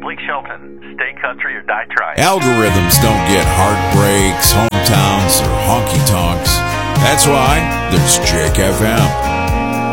Blake Shelton. Stay country or die trying. Algorithms don't get heartbreaks, hometowns, or honky-tonks. That's why there's Jake FM.